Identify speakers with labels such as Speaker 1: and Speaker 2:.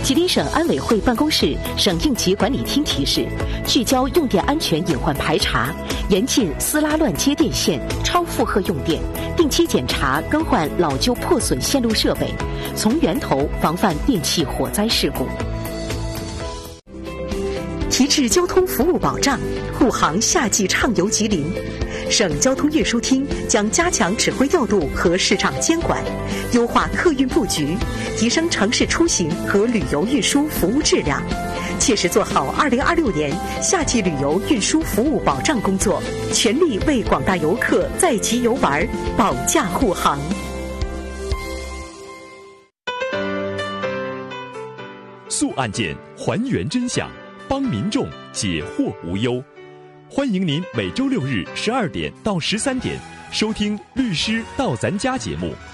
Speaker 1: 吉林省安委会办公室、省应急管理厅提示：聚焦用电安全隐患排查，严禁撕拉乱接电线、超负荷用电，定期检查更换老旧破损线路设备，从源头防范电气火灾事故。提质交通服务保障，护航夏季畅游吉林。省交通运输厅将加强指挥调度和市场监管，优化客运布局，提升城市出行和旅游运输服务质量，切实做好2026年夏季旅游运输服务保障工作，全力为广大游客在吉游玩保驾护航。
Speaker 2: 速案件，还原真相，帮民众解惑无忧。欢迎您每周6日12点到13点收听《律师到咱家》节目，